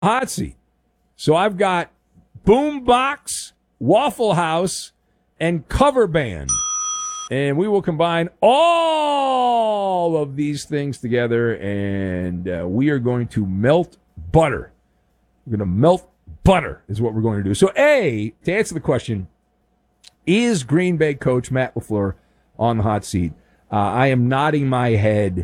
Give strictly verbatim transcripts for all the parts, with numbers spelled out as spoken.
hot seat. So I've got Boombox, Waffle House, and Cover Band. And we will combine all of these things together, and uh, we are going to melt butter. We're going to melt butter is what we're going to do. So, A, to answer the question, is Green Bay coach Matt LaFleur on the hot seat? Uh, I am nodding my head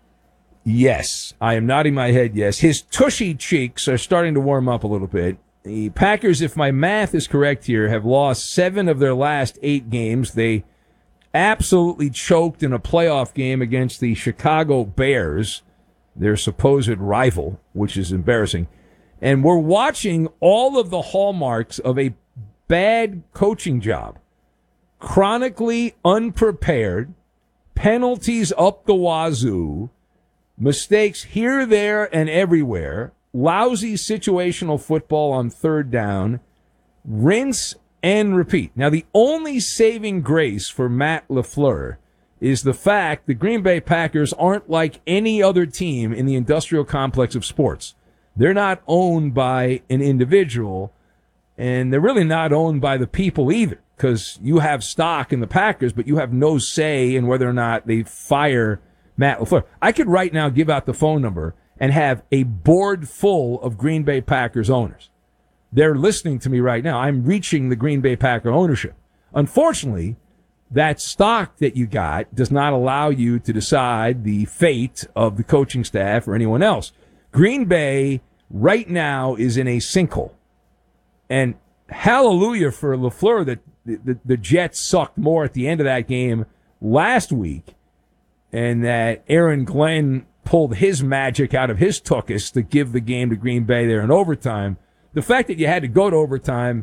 yes. I am nodding my head yes. His tushy cheeks are starting to warm up a little bit. The Packers, if my math is correct here, have lost seven of their last eight games. They absolutely choked in a playoff game against the Chicago Bears, their supposed rival, which is embarrassing. And we're watching all of the hallmarks of a bad coaching job. Chronically unprepared, penalties up the wazoo, mistakes here, there, and everywhere, lousy situational football on third down, rinse and repeat. Now, the only saving grace for Matt LaFleur is the fact the Green Bay Packers aren't like any other team in the industrial complex of sports. They're not owned by an individual, and they're really not owned by the people either, because you have stock in the Packers, but you have no say in whether or not they fire Matt LaFleur. I could right now give out the phone number and have a board full of Green Bay Packers owners. They're listening to me right now. I'm reaching the Green Bay Packer ownership. Unfortunately, that stock that you got does not allow you to decide the fate of the coaching staff or anyone else. Green Bay right now is in a sinkhole. And hallelujah for LaFleur that the, the, the Jets sucked more at the end of that game last week, and that Aaron Glenn pulled his magic out of his tuchus to give the game to Green Bay there in overtime. The fact that you had to go to overtime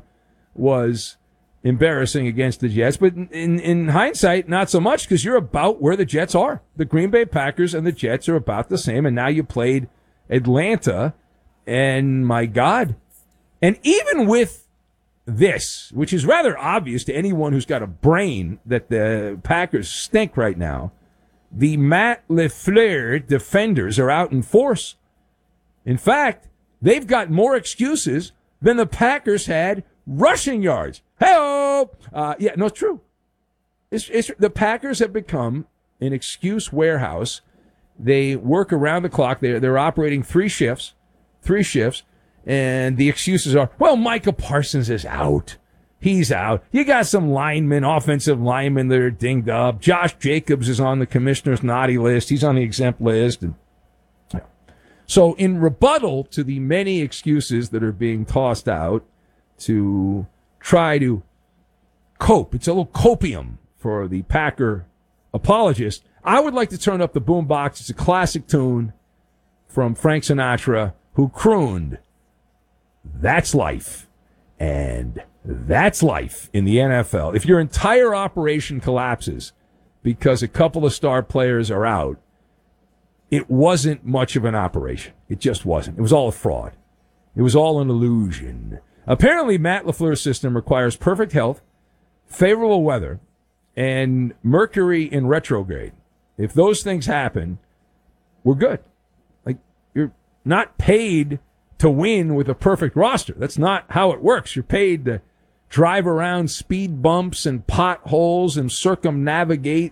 was embarrassing against the Jets, but in, in, in hindsight, not so much, because you're about where the Jets are. The Green Bay Packers and the Jets are about the same, and now you played Atlanta, and my God. And even with this, which is rather obvious to anyone who's got a brain that the Packers stink right now, the Matt LaFleur defenders are out in force. In fact, they've got more excuses than the Packers had rushing yards. Hey-oh! Uh, yeah, no, it's true. It's, it's, the Packers have become an excuse warehouse. They work around the clock. They're, they're operating three shifts, three shifts, and the excuses are, well, Micah Parsons is out. He's out. You got some linemen, offensive linemen that are dinged up. Josh Jacobs is on the commissioner's naughty list. He's on the exempt list. And, yeah. So in rebuttal to the many excuses that are being tossed out to try to cope, it's a little copium for the Packer apologist, I would like to turn up the boombox. It's a classic tune from Frank Sinatra, who crooned, "That's life, and that's life in the N F L. If your entire operation collapses because a couple of star players are out, it wasn't much of an operation. It just wasn't. It was all a fraud. It was all an illusion." Apparently, Matt LaFleur's system requires perfect health, favorable weather, and Mercury in retrograde. If those things happen, we're good. Like, you're not paid to win with a perfect roster. That's not how it works. You're paid to drive around speed bumps and potholes and circumnavigate.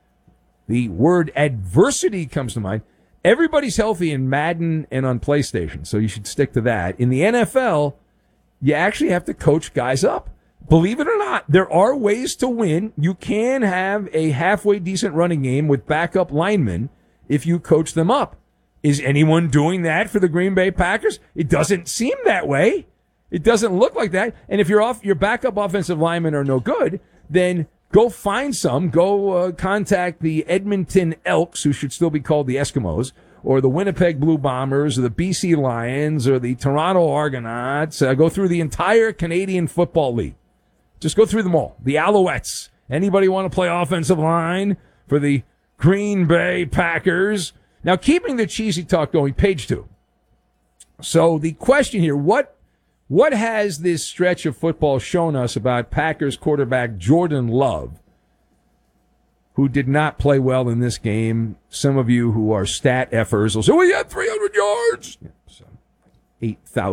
The word adversity comes to mind. Everybody's healthy in Madden and on PlayStation, so you should stick to that. In the N F L, you actually have to coach guys up. Believe it or not, there are ways to win. You can have a halfway decent running game with backup linemen if you coach them up. Is anyone doing that for the Green Bay Packers? It doesn't seem that way. It doesn't look like that. And if your off, your backup offensive linemen are no good, then go find some. Go uh, contact the Edmonton Elks, who should still be called the Eskimos, or the Winnipeg Blue Bombers, or the B C Lions, or the Toronto Argonauts. Uh, go through the entire Canadian Football League. Just go through them all. The Alouettes. Anybody want to play offensive line for the Green Bay Packers? Now, keeping the cheesy talk going, page two. So the question here, what what has this stretch of football shown us about Packers quarterback Jordan Love, who did not play well in this game? Some of you who are stat effers will say, well, he had three hundred yards. Yeah, so eight thousand